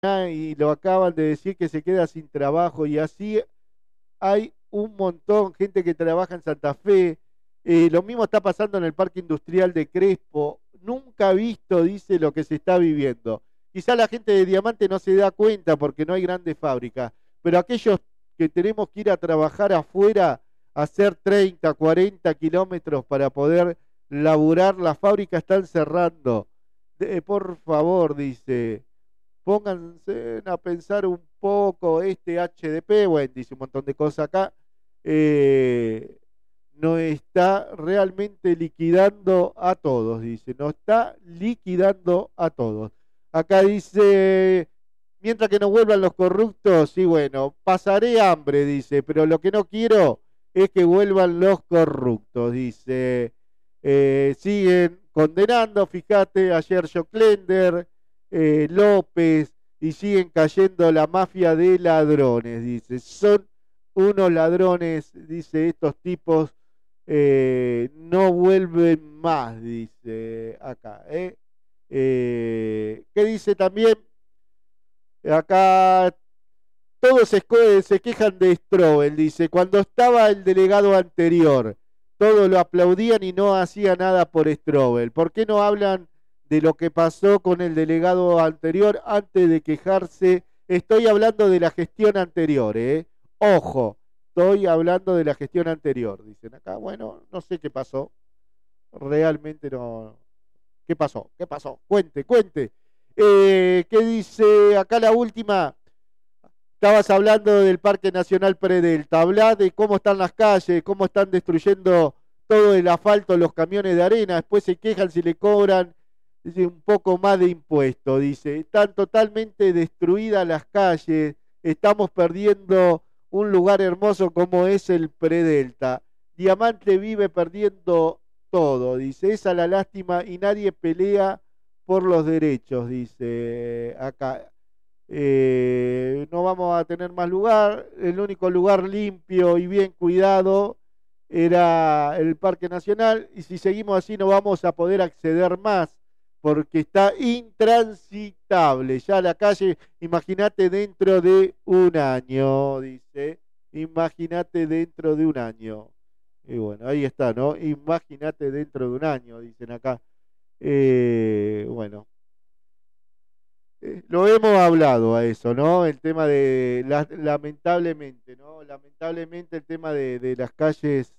y lo acaban de decir que se queda sin trabajo y así hay un montón, gente que trabaja en Santa Fe. Lo mismo está pasando en el Parque Industrial de Crespo. Nunca visto, dice, lo que se está viviendo. Quizá la gente de Diamante no se da cuenta porque no hay grandes fábricas, pero aquellos que tenemos que ir a trabajar afuera, a hacer 30, 40 kilómetros para poder laburar, las fábricas están cerrando. Por favor, dice, pónganse a pensar un poco este HDP, bueno, dice un montón de cosas acá, no está realmente liquidando a todos, dice, no está liquidando a todos. Acá dice, mientras que no vuelvan los corruptos, sí, bueno, pasaré hambre, dice, pero lo que no quiero es que vuelvan los corruptos, dice. Siguen condenando, fíjate, ayer Joclender, López, y siguen cayendo la mafia de ladrones, dice. Son unos ladrones, dice, estos tipos no vuelven más, dice acá. ¿Qué dice también? Acá todos se quejan de Strobel, dice, cuando estaba el delegado anterior, todos lo aplaudían y no hacía nada por Strobel. ¿Por qué no hablan de lo que pasó con el delegado anterior antes de quejarse? Estoy hablando de la gestión anterior, Ojo, estoy hablando de la gestión anterior, dicen acá. Bueno, no sé qué pasó. Realmente no. ¿Qué pasó? ¿Qué pasó? Cuente. ¿Qué dice acá la última? Estabas hablando del Parque Nacional Predelta. Hablá de cómo están las calles, cómo están destruyendo todo el asfalto, los camiones de arena. Después se quejan si le cobran, dice, un poco más de impuesto. Dice, están totalmente destruidas las calles. Estamos perdiendo un lugar hermoso como es el Predelta. Diamante vive perdiendo todo. Dice, esa es la lástima y nadie pelea por los derechos. Dice acá. No vamos a tener más lugar, el único lugar limpio y bien cuidado era el Parque Nacional y si seguimos así no vamos a poder acceder más porque está intransitable ya la calle. Imagínate dentro de un año, dice, imagínate dentro de un año. Y bueno, ahí está, ¿no? Imagínate dentro de un año, dicen acá. Bueno. Lo hemos hablado a eso, ¿no? El tema de, lamentablemente, ¿no? Lamentablemente el tema de las calles,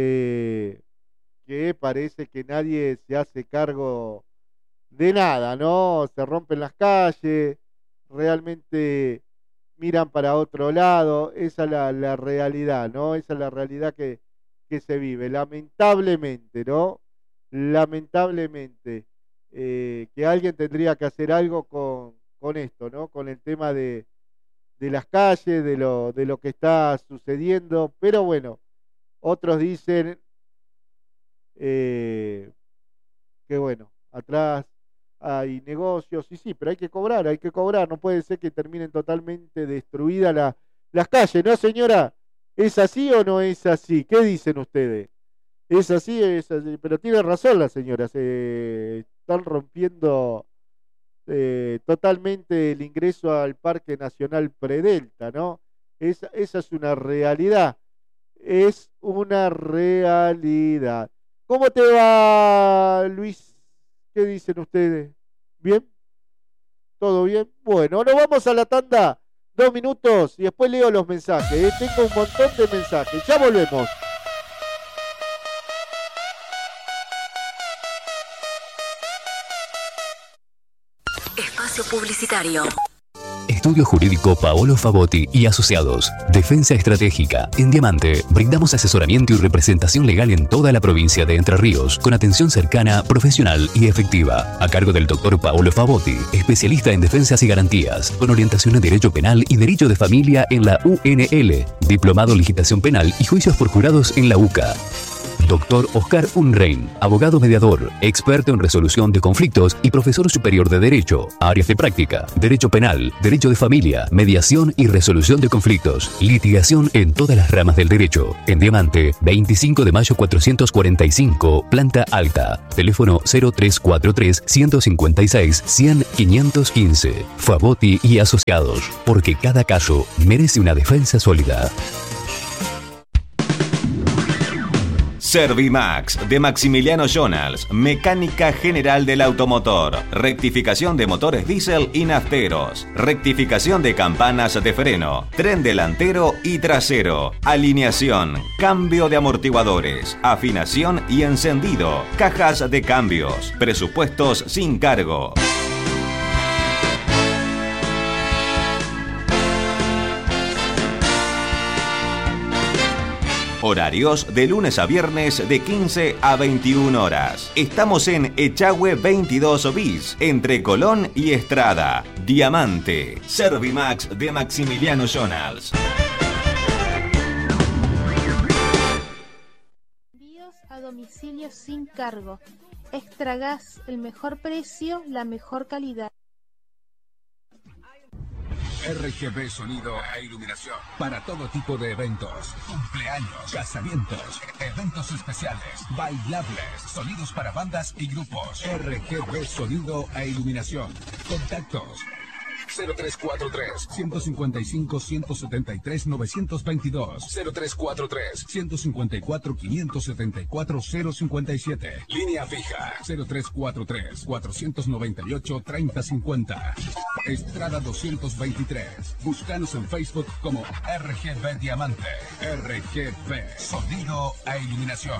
que parece que nadie se hace cargo de nada, ¿no? Se rompen las calles, realmente miran para otro lado, esa es la realidad, ¿no? Esa es la realidad que se vive, lamentablemente, ¿no? Lamentablemente. Que alguien tendría que hacer algo con esto, ¿no? Con el tema de las calles, de lo que está sucediendo. Pero bueno, otros dicen que bueno, atrás hay negocios, y sí, pero hay que cobrar. No puede ser que terminen totalmente destruidas las calles, ¿no, señora? ¿Es así o no es así? ¿Qué dicen ustedes? Es así, pero tiene razón la señora, se están rompiendo totalmente el ingreso al Parque Nacional Predelta, ¿no? Esa es una realidad, es una realidad. ¿Cómo te va, Luis? ¿Qué dicen ustedes? ¿Bien? ¿Todo bien? Bueno, nos vamos a la tanda, 2 minutos, y después leo los mensajes, tengo un montón de mensajes, ya volvemos. Publicitario. Estudio Jurídico Paolo Favotti y Asociados. Defensa estratégica. En Diamante, brindamos asesoramiento y representación legal en toda la provincia de Entre Ríos, con atención cercana, profesional y efectiva. A cargo del doctor Paolo Favotti, especialista en defensas y garantías, con orientación en Derecho Penal y Derecho de Familia en la UNL, diplomado en Legislación Penal y Juicios por Jurados en la UCA. Dr. Oscar Unrein, abogado mediador, experto en resolución de conflictos y profesor superior de Derecho. Áreas de práctica: Derecho Penal, Derecho de Familia, Mediación y Resolución de Conflictos. Litigación en todas las ramas del derecho. En Diamante, 25 de mayo 445, planta alta. Teléfono 0343 156 100 515. Faboti y Asociados, porque cada caso merece una defensa sólida. Servimax, de Maximiliano Jonas, mecánica general del automotor, rectificación de motores diésel y nafteros, rectificación de campanas de freno, tren delantero y trasero, alineación, cambio de amortiguadores, afinación y encendido, cajas de cambios, presupuestos sin cargo. Horarios de lunes a viernes de 15 a 21 horas. Estamos en Echagüe 22 bis, entre Colón y Estrada. Diamante. Servimax de Maximiliano Jonas. Envíos a domicilio sin cargo. Extra Gas, el mejor precio, la mejor calidad. RGB Sonido e Iluminación para todo tipo de eventos, cumpleaños, casamientos, eventos especiales, bailables, sonidos para bandas y grupos. RGB Sonido e Iluminación. Contactos 0343 155 173 922, 0343 154 574 057, línea fija 0343 498 3050, Estrada 223. Búscanos en Facebook como RGB Diamante. RGB Sonido e Iluminación.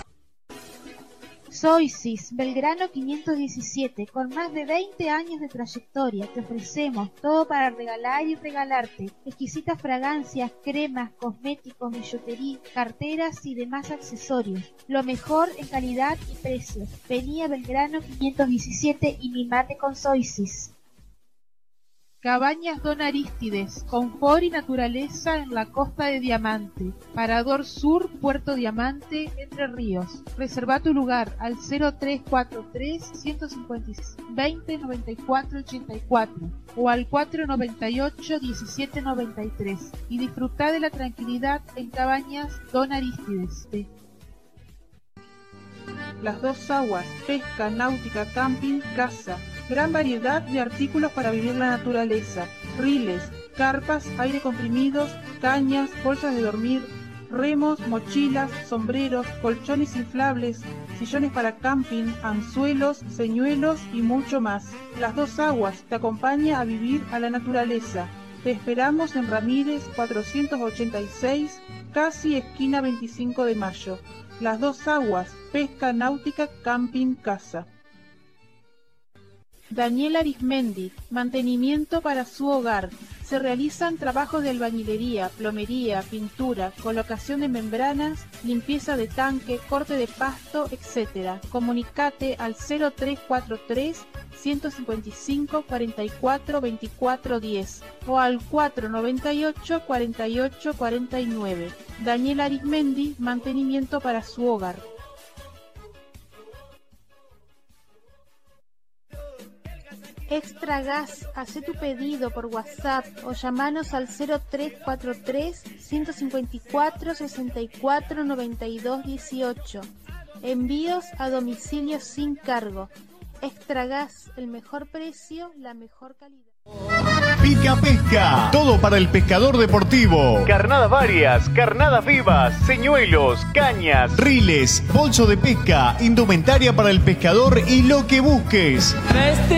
Soisis, Belgrano 517, con más de 20 años de trayectoria, te ofrecemos todo para regalar y regalarte. Exquisitas fragancias, cremas, cosméticos, billutería, carteras y demás accesorios. Lo mejor en calidad y precios. Vení a Belgrano 517 y mimate con Soisis. Cabañas Don Arístides, confort y naturaleza en la costa de Diamante. Parador Sur, Puerto Diamante, Entre Ríos. Reserva tu lugar al 0343 156 20 94 84 o al 498 17 93 y disfruta de la tranquilidad en Cabañas Don Arístides. Las Dos Aguas, pesca, náutica, camping, casa. Gran variedad de artículos para vivir la naturaleza. Riles, carpas, aire comprimidos, cañas, bolsas de dormir, remos, mochilas, sombreros, colchones inflables, sillones para camping, anzuelos, señuelos y mucho más. Las Dos Aguas te acompaña a vivir a la naturaleza. Te esperamos en Ramírez 486, casi esquina 25 de mayo. Las Dos Aguas, pesca, náutica, camping, casa. Daniel Arismendi, mantenimiento para su hogar. Se realizan trabajos de albañilería, plomería, pintura, colocación de membranas, limpieza de tanque, corte de pasto, etc. Comunicate al 0343 155 44 24 10 o al 498 48 49. Daniel Arismendi, mantenimiento para su hogar. Extra Gas, haz tu pedido por WhatsApp o llamanos al 0343 154 64 92 18. Envíos a domicilio sin cargo. Extra Gas, el mejor precio, la mejor calidad. Pica Pesca, todo para el pescador deportivo. Carnadas varias, carnadas vivas, señuelos, cañas, riles, bolso de pesca, indumentaria para el pescador y lo que busques.